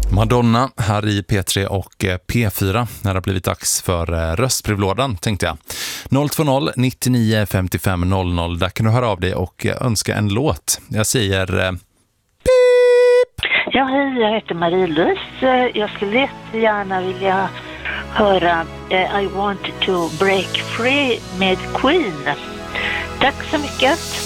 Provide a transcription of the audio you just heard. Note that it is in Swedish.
Madonna här i P3 och P4 när det har blivit dags för röstbrevlådan, tänkte jag. 020 99 55 00, där kan du höra av dig och önska en låt. Jag säger pip! Ja, hej, jag heter Marie-Louise. Jag skulle jättegärna vilja höra I Want to Break Free med Queen. Tack så mycket.